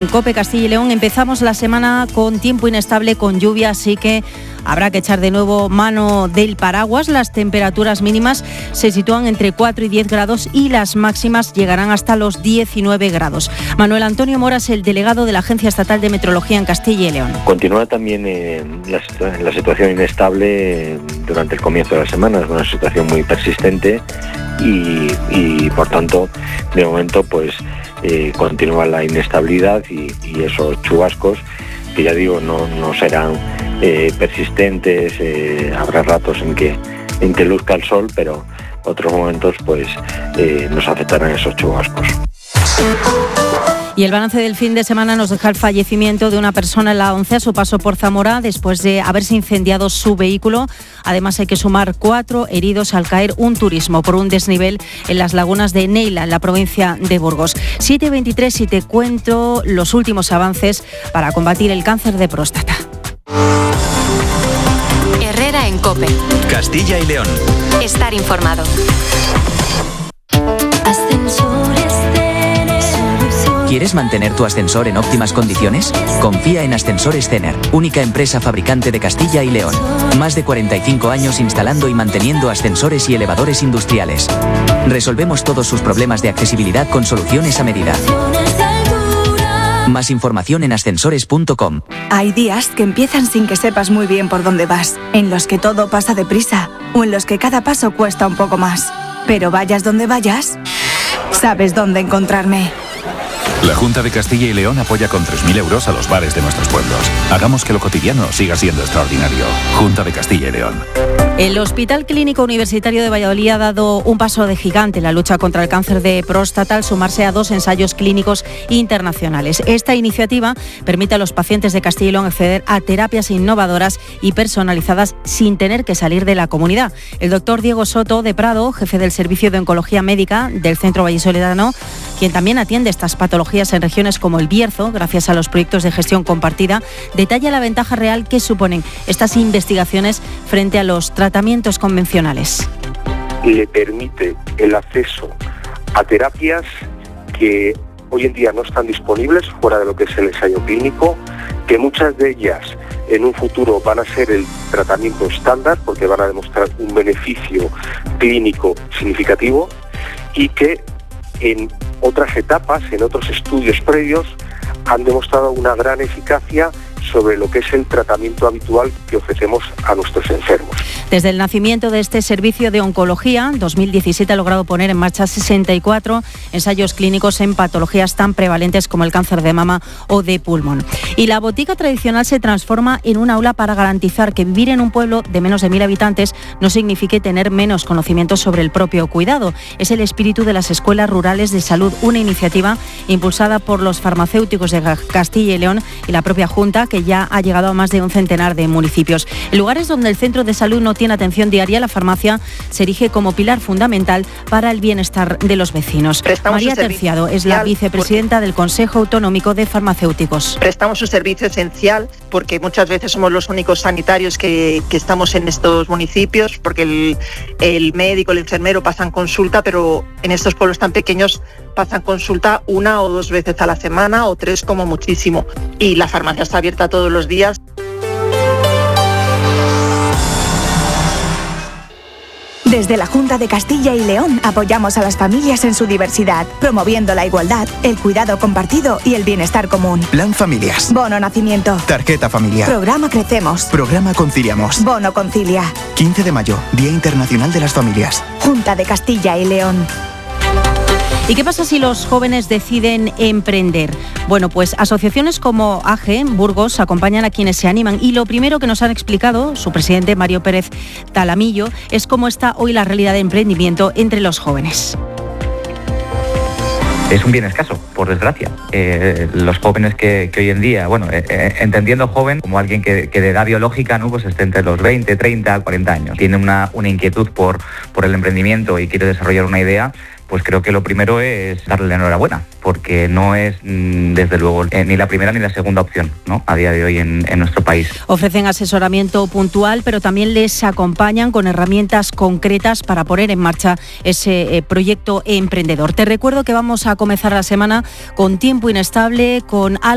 COPE Castilla y León. Empezamos la semana con tiempo inestable, con lluvia, así que habrá que echar de nuevo mano del paraguas. Las temperaturas mínimas se sitúan entre 4 y 10 grados y las máximas llegarán hasta los 19 grados. Manuel Antonio Moras, el delegado de la Agencia Estatal de Meteorología en Castilla y León. Continúa también la situación inestable durante el comienzo de la semana. Es una situación muy persistente y por tanto, de momento, pues continúa la inestabilidad y esos chubascos que, ya digo, no serán persistentes. Habrá ratos en que luzca el sol, pero otros momentos pues nos afectarán esos chubascos. Y el balance del fin de semana nos deja el fallecimiento de una persona en la A11 a su paso por Zamora después de haberse incendiado su vehículo. Además, hay que sumar 4 heridos al caer un turismo por un desnivel en las lagunas de Neila, en la provincia de Burgos. 7:23 y te cuento los últimos avances para combatir el cáncer de próstata. Herrera en COPE. Castilla y León. Estar informado. ¿Quieres mantener tu ascensor en óptimas condiciones? Confía en Ascensores Cener, única empresa fabricante de Castilla y León. Más de 45 años instalando y manteniendo ascensores y elevadores industriales. Resolvemos todos sus problemas de accesibilidad con soluciones a medida. Más información en ascensores.com. Hay días que empiezan sin que sepas muy bien por dónde vas, en los que todo pasa deprisa o en los que cada paso cuesta un poco más. Pero vayas donde vayas, sabes dónde encontrarme. La Junta de Castilla y León apoya con 3.000 euros a los bares de nuestros pueblos. Hagamos que lo cotidiano siga siendo extraordinario. Junta de Castilla y León. El Hospital Clínico Universitario de Valladolid ha dado un paso de gigante en la lucha contra el cáncer de próstata al sumarse a 2 ensayos clínicos internacionales. Esta iniciativa permite a los pacientes de Castilla y León acceder a terapias innovadoras y personalizadas sin tener que salir de la comunidad. El doctor Diego Soto de Prado, jefe del Servicio de Oncología Médica del Centro Vallisoletano, quien también atiende estas patologías en regiones como el Bierzo, gracias a los proyectos de gestión compartida, detalla la ventaja real que suponen estas investigaciones frente a los tratamientos convencionales. Le permite el acceso a terapias que hoy en día no están disponibles fuera de lo que es el ensayo clínico, que muchas de ellas en un futuro van a ser el tratamiento estándar porque van a demostrar un beneficio clínico significativo y que en otras etapas, en otros estudios previos, han demostrado una gran eficacia sobre lo que es el tratamiento habitual que ofrecemos a nuestros enfermos. Desde el nacimiento de este servicio de oncología, 2017 ha logrado poner en marcha 64 ensayos clínicos en patologías tan prevalentes como el cáncer de mama o de pulmón. Y la botica tradicional se transforma en un aula para garantizar que vivir en un pueblo de menos de 1.000 habitantes no signifique tener menos conocimientos sobre el propio cuidado. Es el espíritu de las escuelas rurales de salud, una iniciativa impulsada por los farmacéuticos de Castilla y León y la propia Junta, que ya ha llegado a más de un centenar de municipios. En lugares donde el centro de salud no tiene atención diaria, la farmacia se erige como pilar fundamental para el bienestar de los vecinos. María Terciado es la vicepresidenta del Consejo Autonómico de Farmacéuticos. Prestamos un servicio esencial porque muchas veces somos los únicos sanitarios que estamos en estos municipios, porque el médico, el enfermero pasan consulta, pero en estos pueblos tan pequeños pasan consulta 1 o 2 veces a la semana o 3 como muchísimo. Y la farmacia está abierta todos los días. Desde la Junta de Castilla y León apoyamos a las familias en su diversidad, promoviendo la igualdad, el cuidado compartido y el bienestar común. Plan Familias. Bono Nacimiento. Tarjeta familiar. Programa Crecemos. Programa Conciliamos. Bono Concilia. 15 de mayo, Día Internacional de las Familias. Junta de Castilla y León. ¿Y qué pasa si los jóvenes deciden emprender? Bueno, pues asociaciones como AGE, Burgos, acompañan a quienes se animan y lo primero que nos han explicado su presidente Mario Pérez Talamillo es cómo está hoy la realidad de emprendimiento entre los jóvenes. Es un bien escaso, por desgracia. Los jóvenes que hoy en día, entendiendo joven como alguien que de edad biológica, ¿no? Pues esté entre los 20, 30, 40 años, tiene una inquietud por el emprendimiento y quiere desarrollar una idea, pues creo que lo primero es darle la enhorabuena, porque no es, desde luego, ni la primera ni la segunda opción, ¿no? A día de hoy en nuestro país. Ofrecen asesoramiento puntual, pero también les acompañan con herramientas concretas para poner en marcha ese proyecto emprendedor. Te recuerdo que vamos a comenzar la semana con tiempo inestable, con